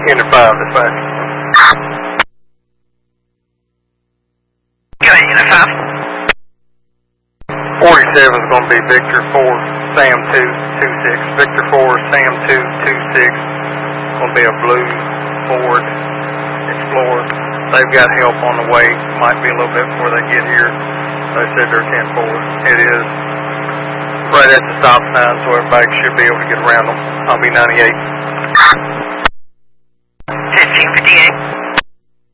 Unit 5, dispatch. Okay, Unit 5. 47 is going to be Victor 4, Sam 226. Victor 4, Sam 226. Going to be a blue Ford Explorer. They've got help on the way. Might be a little bit before they get here. They said they're 10-4. It is right at the stop sign, so everybody should be able to get around them. I'll be 98.